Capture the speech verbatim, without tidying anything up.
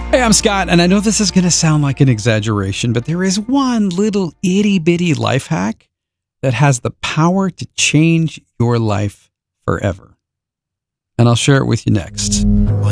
Hey, I'm Scott, and I know this is going to sound like an exaggeration, but there is one little itty bitty life hack that has the power to change your life forever. And I'll share it with you next.